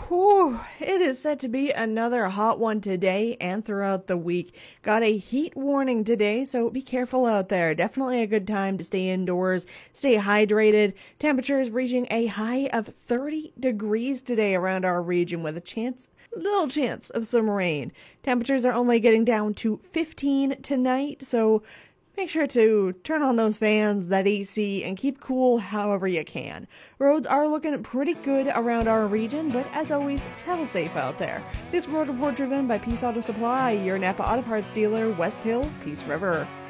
Whew, it is set to be another hot one today and throughout the week. Got a heat warning today, so be careful out there. Definitely a good time to stay indoors, stay hydrated. Temperatures reaching a high of 30 degrees today around our region with a little chance of some rain. Temperatures are only getting down to 15 tonight, so make sure to turn on those fans, that AC, and keep cool however you can. Roads are looking pretty good around our region, but as always, travel safe out there. This road report driven by Peace Auto Supply, your Napa Auto Parts dealer, West Hill, Peace River.